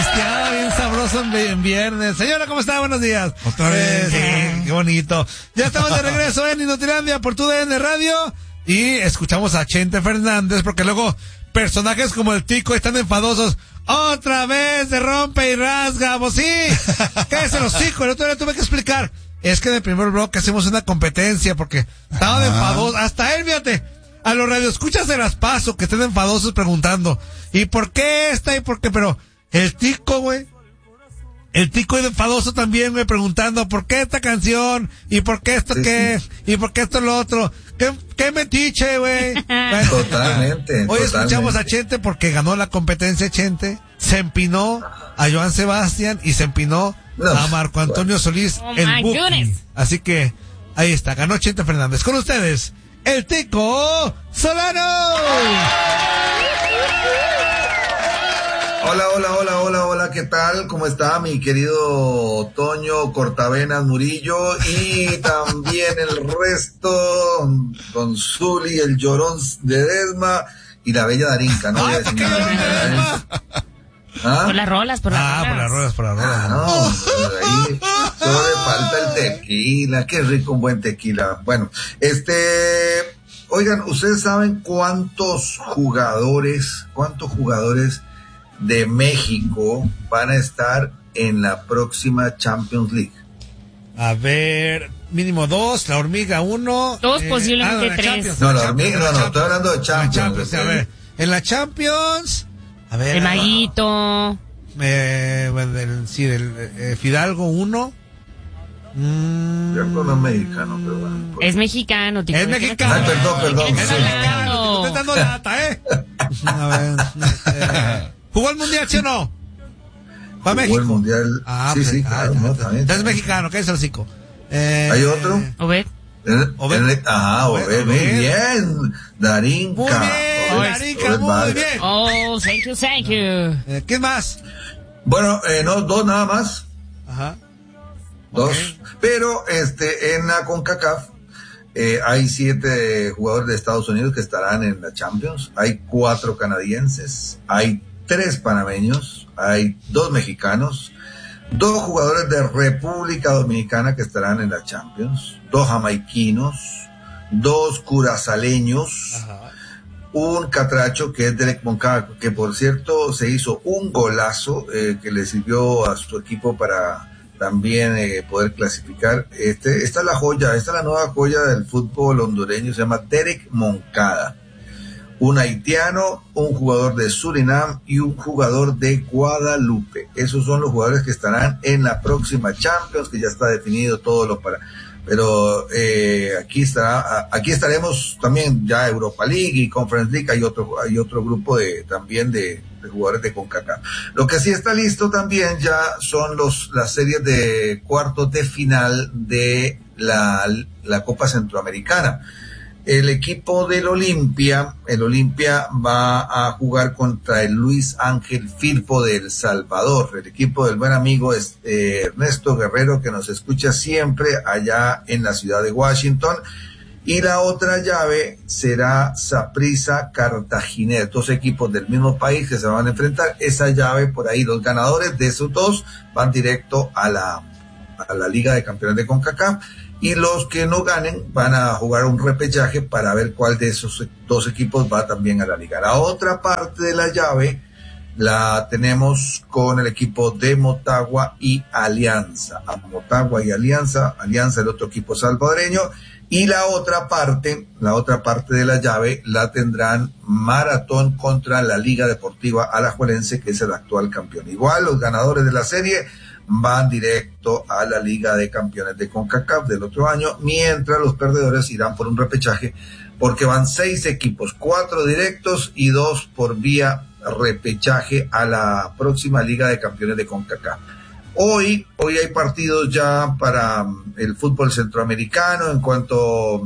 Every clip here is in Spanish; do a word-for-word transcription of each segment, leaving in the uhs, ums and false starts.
pisteada bien sabroso en, en viernes. Señora, ¿cómo está? Buenos días. Otra vez. Eh, sí, qué bonito. Ya estamos de regreso en Inutilandia por tu D N Radio y escuchamos a Chente Fernández porque luego personajes como el Tico están enfadosos. Otra vez se rompe y rasga, vos sí. Cállese los hijos, el otro día tuve que explicar. Es que en el primer bloque hacemos una competencia porque estaban enfadosos. Hasta él, fíjate. A los radioescuchas se las paso, que estén enfadosos preguntando, ¿y por qué esta y por qué? Pero el Tico, güey, el Tico es enfadoso también, güey, preguntando, ¿por qué esta canción? ¿Y por qué esto sí, qué? Sí. ¿Y por qué esto lo otro? ¿Qué, qué metiche, güey? Bueno, totalmente. Hoy totalmente. escuchamos a Chente porque ganó la competencia Chente, se empinó a Joan Sebastián y se empinó no, a Marco Antonio Solís, oh el Buki. Así que, ahí está, ganó Chente Fernández. Con ustedes, el Tico Solano. Hola, hola, hola, hola, hola, ¿qué tal? ¿Cómo está mi querido Toño Cortavenas Murillo? Y también el resto, Don Zuli, el llorón de Desma y la bella Darinka, ¿no? Ay, ¿por qué llorón de Desma? ¿Ah? Por las rolas, por las ah, rolas. Ah, por las rolas, por las rolas. Ah, no, por ahí solo le falta el tequila. Qué rico un buen tequila. Bueno, este, oigan, ¿ustedes saben cuántos jugadores, cuántos jugadores de México van a estar en la próxima Champions League? A ver, mínimo dos, la hormiga uno. Dos, eh, posiblemente ah, no, tres. Champions, no, la Champions, hormiga, no, no, Champions, estoy hablando de Champions. Champions, a ver, en la Champions, a ver. El Maguito. Eh, bueno, del, sí, del eh, Fidalgo uno. Mm, Yo no es mexicano, pero bueno. Pues. Es mexicano, tío. Es mexicano. Ay, perdón, perdón. Es Sí. mexicano. Te estoy dando lata, ¿eh? A ver, eh, ¿jugó el mundial, sí o no? ¿Fue a México? El mundial. Ah, sí, pues, sí, ah, claro. ah, No, ah, también, entonces también. mexicano, ¿qué es el hocico? Eh, ¿Hay otro? Obed. En- Obed. en- Ajá, Obed, muy bien. Darinka. Muy bien, Obed, Darinka, Obed muy Vargas. bien. Oh, thank you, thank you. Eh, ¿Qué más? Bueno, eh, no, dos nada más. Ajá. Dos. Okay. Pero este en la CONCACAF eh, hay siete jugadores de Estados Unidos que estarán en la Champions. Hay cuatro canadienses, hay tres panameños, hay dos mexicanos, dos jugadores de República Dominicana que estarán en la Champions, dos jamaiquinos, dos curazaleños, Ajá. un catracho que es Derek Moncada, que por cierto se hizo un golazo eh, que le sirvió a su equipo para también eh, poder clasificar. Este, esta es la joya, esta es la nueva joya del fútbol hondureño, se llama Derek Moncada. Un haitiano, un jugador de Surinam y un jugador de Guadalupe. Esos son los jugadores que estarán en la próxima Champions, que ya está definido todo lo para... Pero eh, aquí estará, aquí estaremos también ya Europa League y Conference League, hay otro, hay otro grupo de también de, de jugadores de CONCACAF. Lo que sí está listo también ya son los las series de cuartos de final de la, la Copa Centroamericana. El equipo del Olimpia, el Olimpia va a jugar contra el Luis Ángel Firpo de El Salvador, el equipo del buen amigo eh, Ernesto Guerrero, que nos escucha siempre allá en la ciudad de Washington. Y la otra llave será Saprissa Cartaginés, dos equipos del mismo país que se van a enfrentar. Esa llave, por ahí, los ganadores de esos dos van directo a la, a la Liga de Campeones de CONCACAF. Y los que no ganen van a jugar un repechaje para ver cuál de esos dos equipos va también a la liga. La otra parte de la llave la tenemos con el equipo de Motagua y Alianza. A Motagua y Alianza, Alianza el otro equipo salvadoreño. Y la otra parte, la otra parte de la llave la tendrán Maratón contra la Liga Deportiva Alajuelense, que es el actual campeón. Igual los ganadores de la serie van directo a la Liga de Campeones de CONCACAF del otro año, mientras los perdedores irán por un repechaje, porque van seis equipos, cuatro directos y dos por vía repechaje a la próxima Liga de Campeones de CONCACAF. Hoy, hoy hay partidos ya para el fútbol centroamericano, en cuanto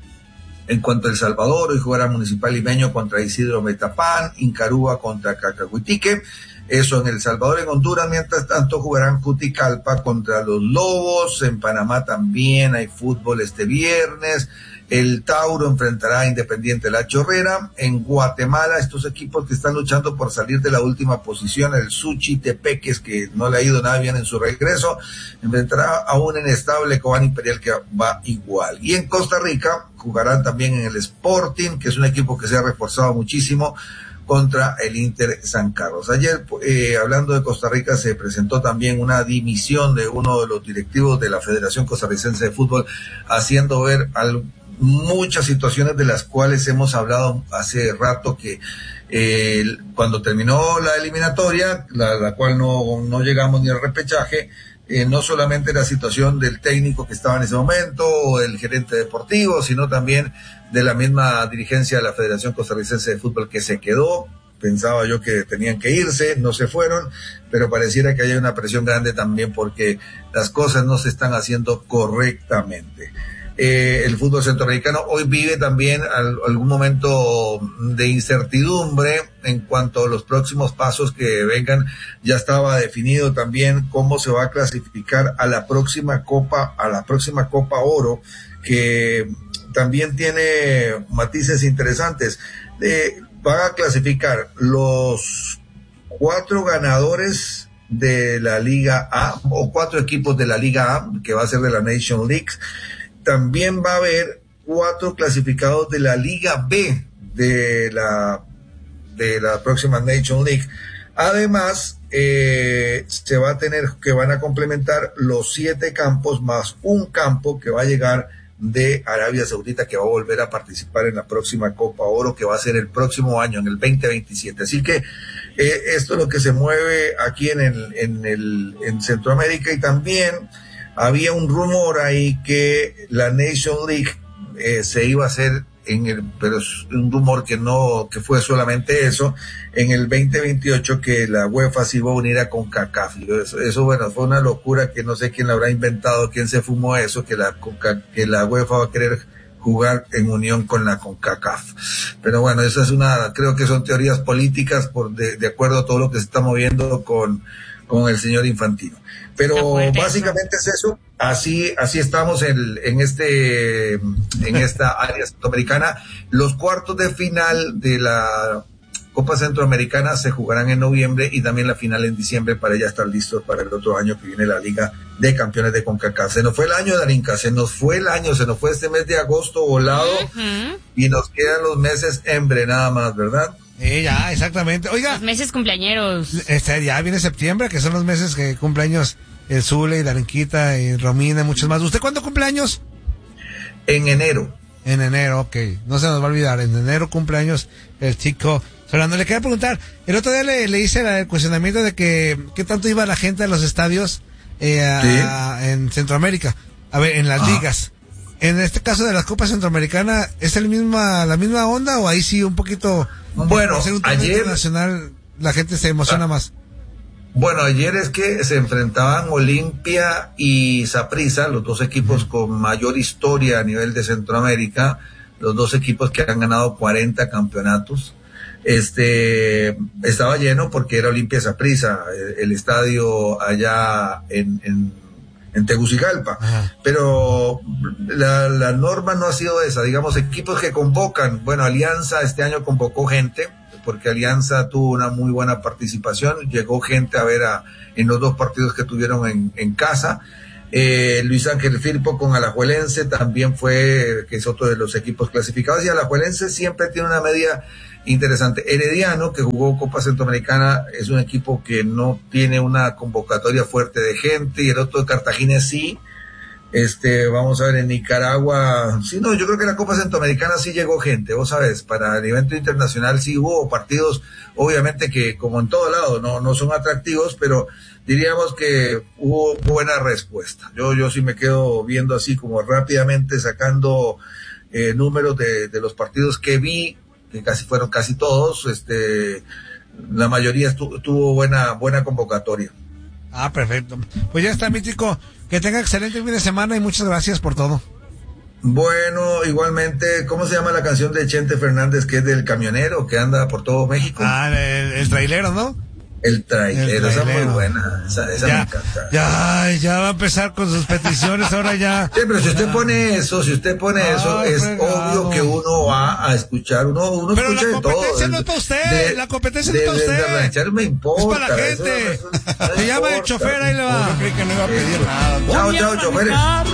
en cuanto a El Salvador, hoy jugará Municipal Limeño contra Isidro Metapán, Incarúa contra Cacahuitique. Eso en El Salvador. En Honduras, mientras tanto, jugarán Juticalpa contra los Lobos. En Panamá también hay fútbol este viernes. El Tauro enfrentará a Independiente La Chorrera. En Guatemala, estos equipos que están luchando por salir de la última posición, el Suchi Tepeques, que no le ha ido nada bien en su regreso, enfrentará a un inestable Cobán Imperial que va igual. Y en Costa Rica jugarán también en el Sporting, que es un equipo que se ha reforzado muchísimo, contra el Inter San Carlos. Ayer, eh, hablando de Costa Rica, se presentó también una dimisión de uno de los directivos de la Federación Costarricense de Fútbol, haciendo ver al, muchas situaciones de las cuales hemos hablado hace rato, que eh, cuando terminó la eliminatoria, la, la cual no, no llegamos ni al repechaje, Eh, no solamente la situación del técnico que estaba en ese momento, o el gerente deportivo, sino también de la misma dirigencia de la Federación Costarricense de Fútbol, que se quedó. Pensaba yo que tenían que irse, no se fueron, pero pareciera que hay una presión grande también porque las cosas no se están haciendo correctamente. Eh, el fútbol centroamericano hoy vive también al, algún momento de incertidumbre en cuanto a los próximos pasos que vengan. Ya estaba definido también cómo se va a clasificar a la próxima Copa, a la próxima Copa Oro, que también tiene matices interesantes. Eh, van a clasificar los cuatro ganadores de la Liga A, o cuatro equipos de la Liga A, que va a ser de la Nation League. También va a haber cuatro clasificados de la Liga B de la de la próxima Nation League. Además, eh, se va a tener que van a complementar los siete campos más un campo que va a llegar de Arabia Saudita, que va a volver a participar en la próxima Copa Oro, que va a ser el próximo año, en el veinte veintisiete. Así que eh, esto es lo que se mueve aquí en el en el en Centroamérica. Y también había un rumor ahí que la Nation League eh, se iba a hacer en el, pero es un rumor que no, que fue solamente eso, en el veinte veintiocho, que la UEFA se iba a unir a CONCACAF. Eso, eso, bueno, fue una locura que no sé quién la habrá inventado, quién se fumó eso, que la, que la UEFA va a querer jugar en unión con la CONCACAF. Pero bueno, eso es una, creo que son teorías políticas por de, de acuerdo a todo lo que se está moviendo con, con el señor Infantino. Pero básicamente es eso. Así, así estamos en, en este, en esta área centroamericana. Los cuartos de final de la Copa Centroamericana se jugarán en noviembre y también la final en diciembre, para ya estar listos para el otro año que viene la Liga de Campeones de CONCACAF. Se nos fue el año, Darinka, se nos fue el año, se nos fue este mes de agosto volado, uh-huh. Y nos quedan los meses hembre nada más, ¿verdad? Eh, ya, exactamente. Oiga. Los meses cumpleañeros. Este, ya viene septiembre, que son los meses que cumpleaños el Zule y Darinquita y Romina y muchos más. ¿Usted cuándo cumpleaños? En enero. En enero, ok. No se nos va a olvidar. En enero cumpleaños el chico Fernando. Le quería preguntar, el otro día le, le hice el cuestionamiento de que qué tanto iba la gente a los estadios eh, a, ¿sí? en Centroamérica. A ver, en las ah. ligas. En este caso de la Copa Centroamericana, ¿es el misma, la misma onda o ahí sí un poquito... Bueno, ser un ayer... internacional la gente se emociona ah. más? Bueno, ayer es que se enfrentaban Olimpia y Saprissa, los dos equipos uh-huh. con mayor historia a nivel de Centroamérica, los dos equipos que han ganado cuarenta campeonatos. Este, estaba lleno porque era Olimpia y Saprissa, el, el estadio allá en, en, en Tegucigalpa. Uh-huh. Pero la, la norma no ha sido esa, digamos, equipos que convocan, bueno, Alianza este año convocó gente, porque Alianza tuvo una muy buena participación, llegó gente a ver a, en los dos partidos que tuvieron en, en casa. Eh, Luis Ángel Firpo con Alajuelense también fue, que es otro de los equipos clasificados, y Alajuelense siempre tiene una media interesante. Herediano, que jugó Copa Centroamericana, es un equipo que no tiene una convocatoria fuerte de gente, y el otro de Cartagena sí. Este, vamos a ver, en Nicaragua, sí, no, yo creo que la Copa Centroamericana sí llegó gente, vos sabes, para el evento internacional sí hubo partidos, obviamente que como en todo lado, no, no son atractivos, pero diríamos que hubo buena respuesta. Yo, yo sí me quedo viendo así como rápidamente sacando eh, números de, de los partidos que vi, que casi fueron casi todos, este, la mayoría estuvo, tuvo buena, buena convocatoria. Ah, perfecto. Pues ya está, mi chico. Que tenga excelente fin de semana y muchas gracias por todo. Bueno, igualmente, ¿cómo se llama la canción de Chente Fernández, que es del camionero que anda por todo México? Ah, el, el trailero, ¿no? El trailero, El esa es muy trailero. buena, esa, esa me Ya, encanta. ya, ya va a empezar con sus peticiones, ahora ya. Sí, pero si usted pone eso, si usted pone Ay, eso, es fregado. obvio que uno va a escuchar, uno, uno Pero escucha la de todo. competencia no es para usted, la competencia no es para usted. De ranchero me importa. Es para la eso gente. no- no Se llama el importa. chofer, ahí le va. Yo creí que no iba a pedir nada. Chao, chao, choferes.